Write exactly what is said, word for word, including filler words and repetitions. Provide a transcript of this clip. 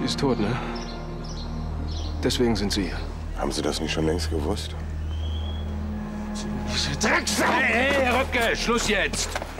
Sie ist tot, ne? Deswegen sind Sie hier. Haben Sie das nicht schon längst gewusst? Diese Drecksau! Hey, hey, Herr Röpke, Schluss jetzt!